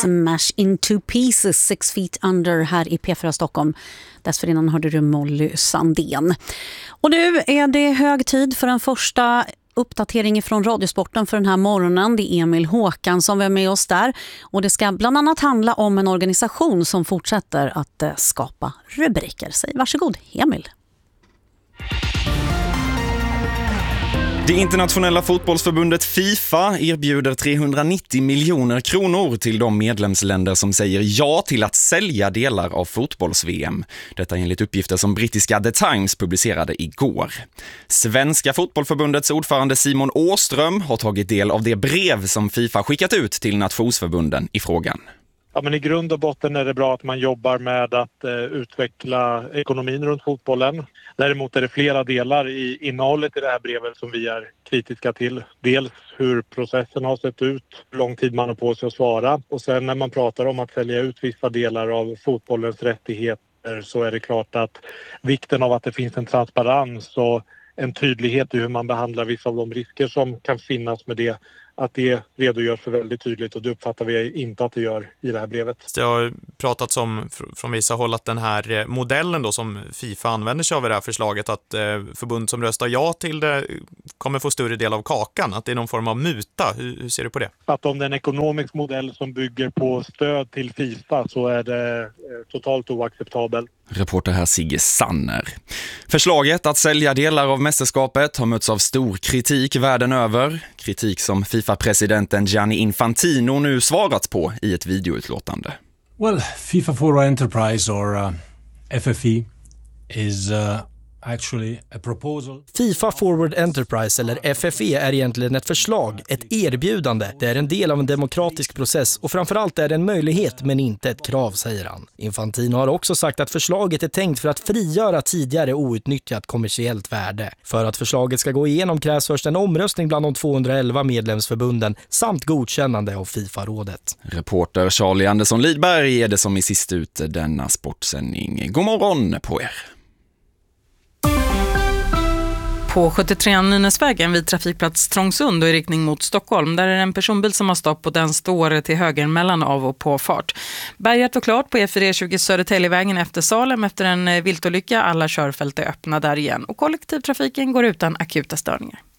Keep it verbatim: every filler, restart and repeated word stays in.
Smash into pieces, Six feet under här i P fyra Stockholm. Dessförinnan hörde du Molly Sandén. Och nu är det hög tid för en första uppdatering från Radiosporten för den här morgonen. Det är Emil Håkan som är med oss där. Och det ska bland annat handla om en organisation som fortsätter att skapa rubriker. Säg varsågod, Emil. Det internationella fotbollsförbundet FIFA erbjuder trehundranittio miljoner kronor till de medlemsländer som säger ja till att sälja delar av fotbolls-V M. Detta enligt uppgifter som brittiska The Times publicerade igår. Svenska fotbollförbundets ordförande Simon Åström har tagit del av det brev som FIFA skickat ut till nationsförbunden i frågan. Ja, men i grund och botten är det bra att man jobbar med att eh, utveckla ekonomin runt fotbollen. Däremot är det flera delar i innehållet i det här brevet som vi är kritiska till. Dels hur processen har sett ut, hur lång tid man har på sig att svara. Och sen när man pratar om att sälja ut vissa delar av fotbollens rättigheter så är det klart att vikten av att det finns en transparens och en tydlighet i hur man behandlar vissa av de risker som kan finnas med det, att det redogörs för väldigt tydligt, och det uppfattar vi inte att det gör i det här brevet. Det har pratats om från vissa håll att den här modellen då som FIFA använder sig av i det här förslaget, att förbund som röstar ja till det kommer få större del av kakan, att det är någon form av muta. Hur, hur ser du på det? Att om det är en ekonomisk modell som bygger på stöd till FIFA så är det totalt oacceptabelt. Reporter här Sigge Sanner. Förslaget att sälja delar av mästerskapet har mötts av stor kritik världen över. Kritik som FIFA-presidenten Gianni Infantino nu svarat på i ett videoutlåtande. Well, FIFA Forward Enterprise or uh, F F E is uh, actually a proposal. FIFA Forward Enterprise eller F F E är egentligen ett förslag, ett erbjudande. Det är en del av en demokratisk process och framförallt är det en möjlighet men inte ett krav, säger han. Infantino har också sagt att förslaget är tänkt för att frigöra tidigare outnyttjat kommersiellt värde. För att förslaget ska gå igenom krävs först en omröstning bland de tvåhundraelva medlemsförbunden samt godkännande av FIFA-rådet. Reporter Charlie Andersson Lidberg är det som i sist ut denna sportsändning. God morgon på er! På sjuttiotre Nynäsvägen vid trafikplats Trångsund och i riktning mot Stockholm. Där är det en personbil som har stopp och den står till höger mellan av- och påfart. Bärget var klart på E fyra tjugo Södertäljevägen efter Salem efter en viltolycka. Alla körfält är öppna där igen och kollektivtrafiken går utan akuta störningar.